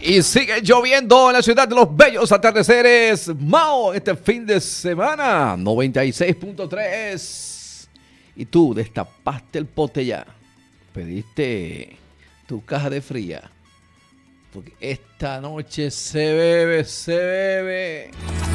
Y sigue lloviendo en la ciudad de los bellos atardeceres. Mao, este fin de semana, 96.3. Y tú destapaste el pote ya. Pediste tu caja de fría. Porque esta noche se bebe, se bebe.